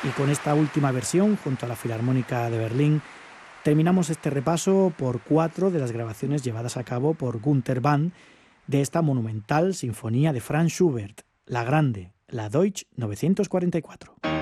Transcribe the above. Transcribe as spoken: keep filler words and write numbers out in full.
Y con esta última versión, junto a la Filarmónica de Berlín, terminamos este repaso por cuatro de las grabaciones llevadas a cabo por Günther Band de esta monumental sinfonía de Franz Schubert, la grande, la Deutsch novecientos cuarenta y cuatro.